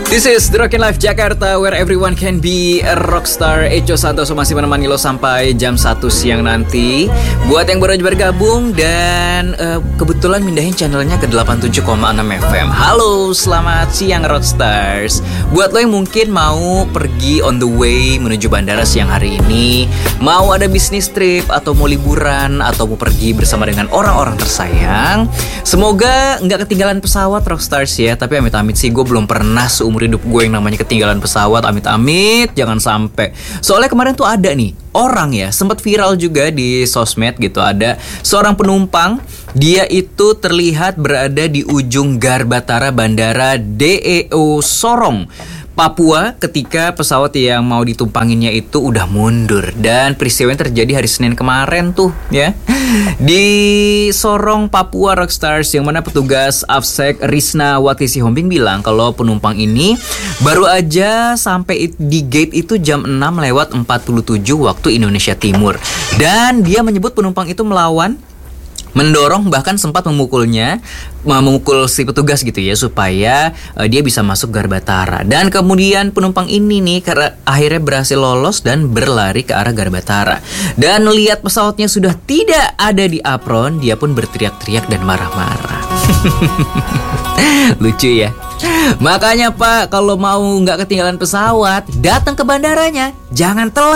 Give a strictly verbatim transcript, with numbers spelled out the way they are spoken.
This is The Rockin' Life Jakarta, where everyone can be a rockstar. Echo Santoso masih menemani lo sampai jam satu siang nanti. Buat yang baru aja bergabung dan uh, kebetulan mindahin channelnya ke delapan puluh tujuh koma enam F M. Halo, selamat siang Rockstars. Buat lo yang mungkin mau pergi on the way menuju bandara siang hari ini, mau ada bisnis trip atau mau liburan atau mau pergi bersama dengan orang-orang tersayang, semoga nggak ketinggalan pesawat Rockstars ya. Tapi amit-amit sih gue belum pernah seumur hidup gue yang namanya ketinggalan pesawat, amit-amit jangan sampai. Soalnya kemarin tuh ada nih orang ya, sempat viral juga di sosmed gitu, ada seorang penumpang, dia itu terlihat berada di ujung Garbatara Bandara D E O Sorong, Papua, ketika pesawat yang mau ditumpanginnya itu udah mundur. Dan peristiwa yang terjadi hari Senin kemarin tuh ya, di Sorong, Papua Rockstars, yang mana petugas Afsek Risna Watisi Hombing bilang kalau penumpang ini baru aja sampai di gate itu jam enam lewat empat puluh tujuh waktu Indonesia Timur. Dan dia menyebut penumpang itu melawan, mendorong, bahkan sempat memukulnya, memukul si petugas gitu ya, supaya uh, dia bisa masuk Garbatara. Dan kemudian penumpang ini nih karena akhirnya berhasil lolos dan berlari ke arah Garbatara. Dan lihat pesawatnya sudah tidak ada di apron, dia pun berteriak-teriak dan marah-marah. Lucu ya. Makanya Pak, kalau mau nggak ketinggalan pesawat, datang ke bandaranya, jangan telat.